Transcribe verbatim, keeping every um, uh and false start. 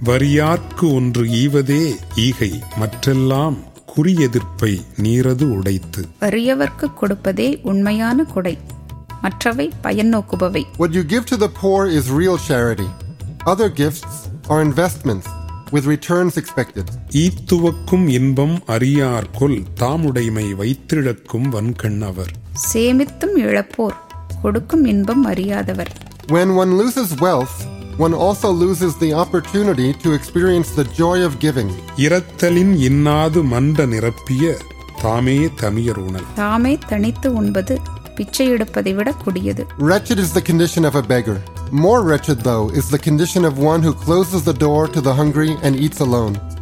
வறியார்க்கு ஒன்று ஈவதே ஈகை மற்றெல்லாம் குறியெதிர்ப்பை நீரது உடைத்து. வறியவர்க்கு கொடுப்பதே உண்மையான கொடை, மற்றவை பயன் நோக்குபவை. What you give to the poor is real charity. Other gifts are investments with returns expected. ஈத்துவக்கும் இன்பம் அறியார்கொல் தாமுடைமை வைத்திழக்கும் வன்கண் அவர். சேமித்தும் இழப்போர் கொடுக்கும் இன்பம் அறியாதவர். When one loses wealth, one also loses the opportunity to experience the joy of giving. இரத்தலின் இன்னாது மண்ட நிரப்பிய தாமே தமியர் உணல். தாமே தனித்து உண்பது பிச்சை எடுப்பதை விட கொடியது. Wretched is the condition of a beggar. More wretched, though, is the condition of one who closes the door to the hungry and eats alone.